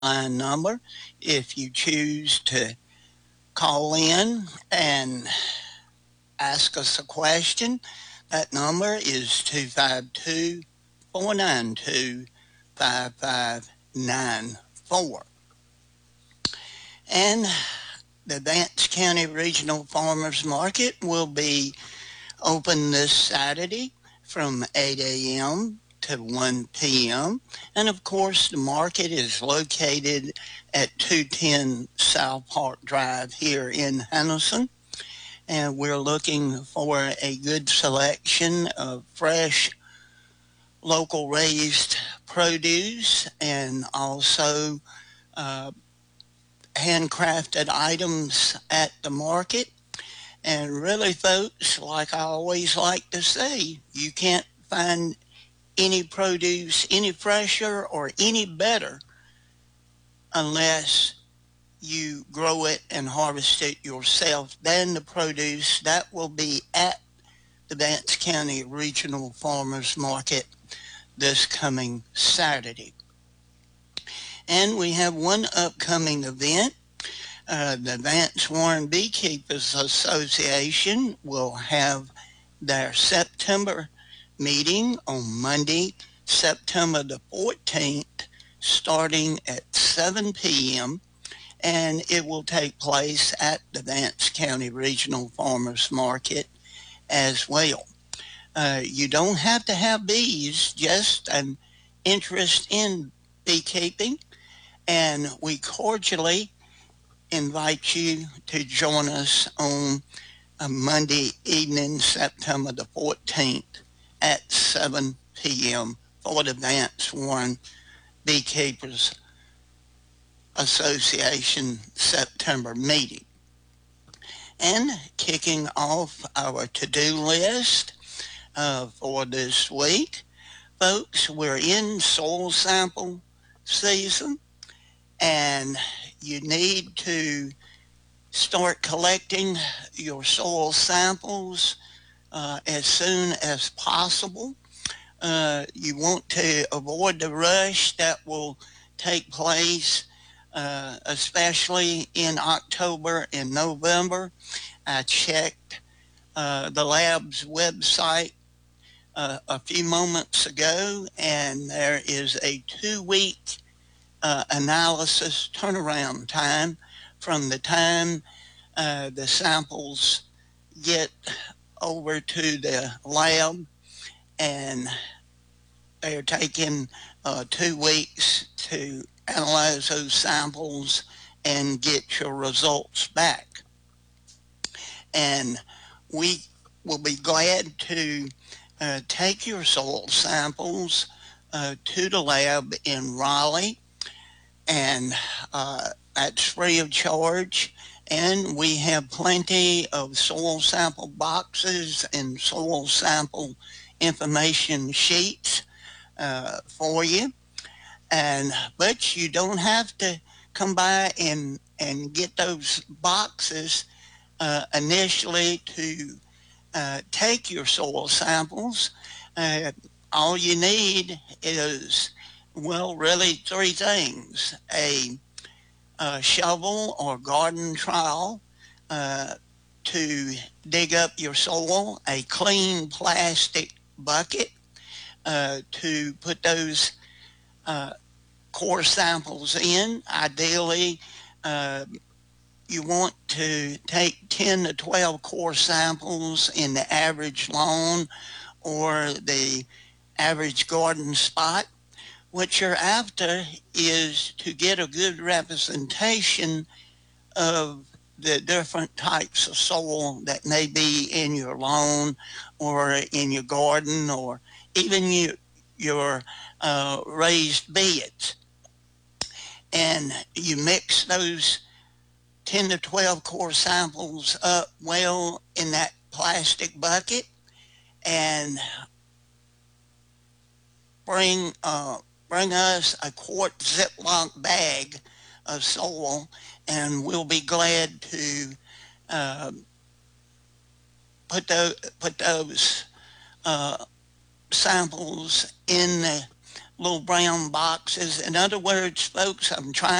line number. If you choose to call in and ask us a question, that number is 252 492 5594. And the Vance County Regional Farmers Market will be open this Saturday from 8 a.m. to 1 p.m. And of course, the market is located at 210 South Park Drive here in Henderson. And we're looking for a good selection of fresh, local raised produce and also uh, handcrafted items at the market. And really, folks, like I always like to say, you can't find any produce any fresher or any better unless you grow it and harvest it yourself than the produce that will be at the Vance County Regional Farmers Market this coming Saturday. And we have one upcoming event. The Vance Warren Beekeepers Association will have their September meeting on Monday, September the 14th, starting at 7 p.m., and it will take place at the Vance County Regional Farmers Market as well. You don't have to have bees, just an interest in beekeeping, and we cordially invite you to join us on a Monday evening, September the 14th at 7 p.m. for the Vance Warren Beekeepers Association September meeting. And kicking off our to-do list for this week, folks, we're in soil sample season, and you need to start collecting your soil samples as soon as possible. You want to avoid the rush that will take place, especially in October and November. I checked the lab's website a few moments ago, and there is a 2 week analysis turnaround time from the time the samples get over to the lab, and they're taking 2 weeks to analyze those samples and get your results back. And we will be glad to take your soil samples to the lab in Raleigh, and that's free of charge. And we have plenty of soil sample boxes and soil sample information sheets for you. And but you don't have to come by and get those boxes initially to take your soil samples. Uh, all you need is, well, really three things: a shovel or garden trowel uh, to dig up your soil, a clean plastic bucket to put those uh, core samples in. Ideally, uh, you want to take 10 to 12 core samples in the average lawn or the average garden spot. What you're after is to get a good representation of the different types of soil that may be in your lawn or in your garden or even your raised beds. And you mix those 10 to 12 core samples up well in that plastic bucket and bring bring us a quart Ziploc bag of soil, and we'll be glad to uh, put those uh, samples in the little brown boxes. In other words, folks, I'm trying